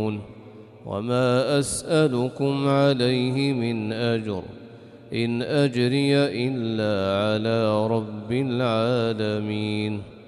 وما أسألكم عليه من أجر إن أجري إلا على رب العالمين